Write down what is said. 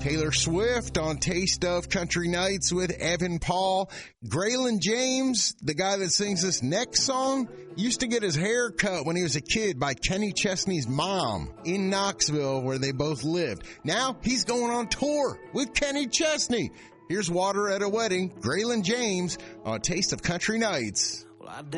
Taylor Swift on Taste of Country Nights with Evan Paul. Graylin James, the guy that sings this next song, used to get his hair cut when he was a kid by Kenny Chesney's mom in Knoxville, where they both lived. Now he's going on tour with Kenny Chesney. Here's Water at a Wedding, Graylin James on Taste of Country Nights.